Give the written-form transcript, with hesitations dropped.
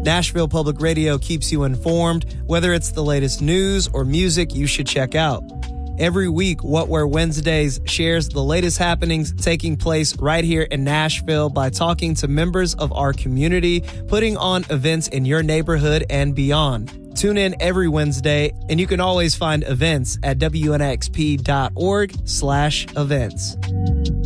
Nashville Public Radio keeps you informed, whether it's the latest news or music you should check out. Every week, What Where Wednesdays shares the latest happenings taking place right here in Nashville by talking to members of our community, putting on events in your neighborhood and beyond. Tune in every Wednesday, and you can always find events at WNXP.org/events.